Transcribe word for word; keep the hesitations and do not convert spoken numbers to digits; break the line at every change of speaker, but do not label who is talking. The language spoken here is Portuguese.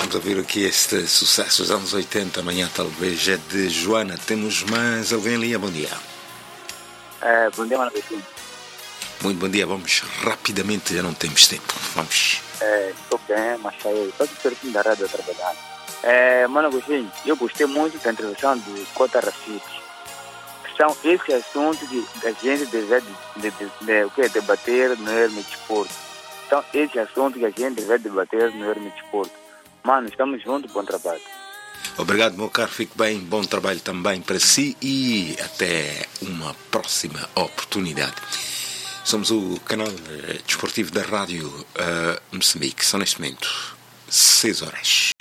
Vamos ouvir aqui este sucesso dos anos oitenta, amanhã talvez, é de Joana. Temos mais alguém ali, bom dia.
É, bom dia, mano. Agostinho.
Muito bom dia, vamos rapidamente, já não temos tempo, vamos.
É, estou bem, mas aí, estou pertinho da rádio a trabalhar. É, mano Agostinho, eu gostei muito da introdução do Cota Rafite. São esse assunto que a gente deve de, de, de, de, o que, debater no Hermes Desporto. Então, esse assunto que a gente deve debater no Hermes Desporto. Mano, estamos juntos, bom trabalho.
Obrigado, meu caro, fique bem, bom trabalho também para si e até uma próxima oportunidade. Somos o canal desportivo da Rádio uh, Moçambique, são neste momento seis horas.